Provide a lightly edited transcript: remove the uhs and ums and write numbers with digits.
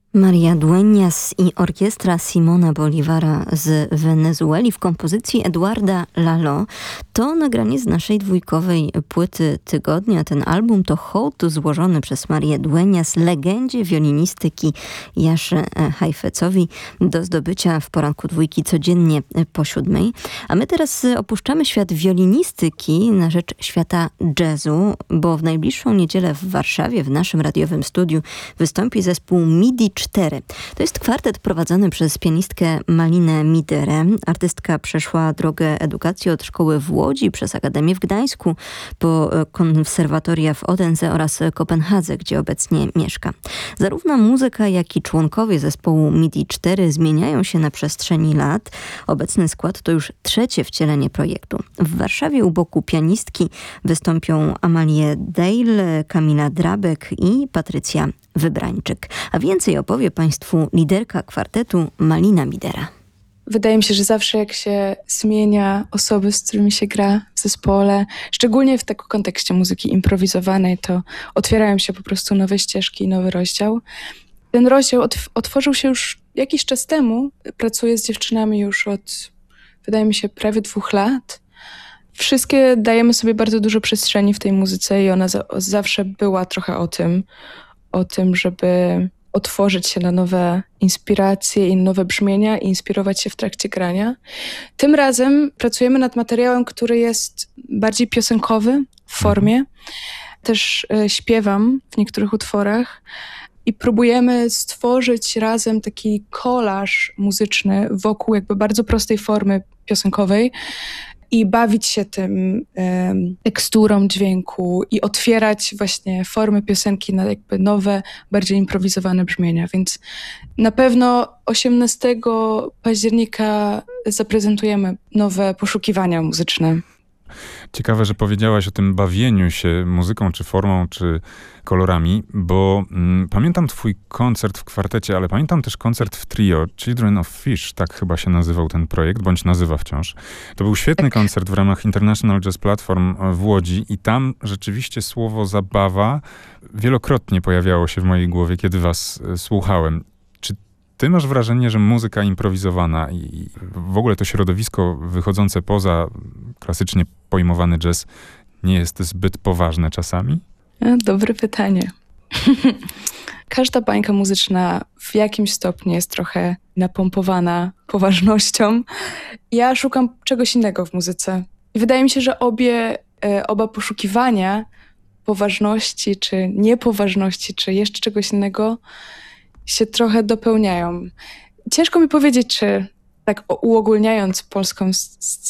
Maria Dueñas i orkiestra Simona Bolívara z Wenezueli w kompozycji Eduarda Lalo to nagranie z naszej dwójkowej płyty tygodnia. Ten album to hołd złożony przez Marię Dueñas legendzie wiolinistyki Jasze Heifetzowi do zdobycia w poranku dwójki codziennie po 7. A my teraz opuszczamy świat wiolinistyki na rzecz świata jazzu, bo w najbliższą niedzielę w Warszawie w naszym radiowym studiu wystąpi zespół MIDI 4. To jest kwartet prowadzony przez pianistkę Malinę Miderę. Artystka przeszła drogę edukacji od szkoły w Łodzi, przez Akademię w Gdańsku, po konserwatoria w Odense oraz Kopenhadze, gdzie obecnie mieszka. Zarówno muzyka, jak i członkowie zespołu MIDI 4 zmieniają się na przestrzeni lat. Obecny skład to już trzecie wcielenie projektu. W Warszawie u boku pianistki wystąpią Amalie Dale, Kamila Drabek i Patrycja Wybrańczyk. A więcej opowie Państwu liderka kwartetu Malina Midera. Wydaje mi się, że zawsze jak się zmienia osoby, z którymi się gra w zespole, szczególnie w takim kontekście muzyki improwizowanej, to otwierają się po prostu nowe ścieżki, nowy rozdział. Ten rozdział otworzył się już jakiś czas temu. Pracuję z dziewczynami już od, wydaje mi się, prawie 2 lat. Wszystkie dajemy sobie bardzo dużo przestrzeni w tej muzyce i ona zawsze była trochę o tym, żeby otworzyć się na nowe inspiracje i nowe brzmienia i inspirować się w trakcie grania. Tym razem pracujemy nad materiałem, który jest bardziej piosenkowy w formie. Też śpiewam w niektórych utworach i próbujemy stworzyć razem taki kolaż muzyczny wokół jakby bardzo prostej formy piosenkowej i bawić się tym teksturą dźwięku i otwierać właśnie formy piosenki na jakby nowe, bardziej improwizowane brzmienia. Więc na pewno 18 października zaprezentujemy nowe poszukiwania muzyczne. Ciekawe, że powiedziałaś o tym bawieniu się muzyką, czy formą, czy kolorami, bo pamiętam twój koncert w kwartecie, ale pamiętam też koncert w trio, Children of Fish, tak chyba się nazywał ten projekt, bądź nazywa wciąż. To był świetny koncert w ramach International Jazz Platform w Łodzi i tam rzeczywiście słowo zabawa wielokrotnie pojawiało się w mojej głowie, kiedy was słuchałem. Czy ty masz wrażenie, że muzyka improwizowana i w ogóle to środowisko wychodzące poza klasycznie pojmowany jazz nie jest zbyt poważne czasami? Dobre pytanie. Każda bańka muzyczna w jakimś stopniu jest trochę napompowana poważnością. Ja szukam czegoś innego w muzyce. I wydaje mi się, że oba poszukiwania poważności, czy niepoważności, czy jeszcze czegoś innego się trochę dopełniają. Ciężko mi powiedzieć, czy tak uogólniając polską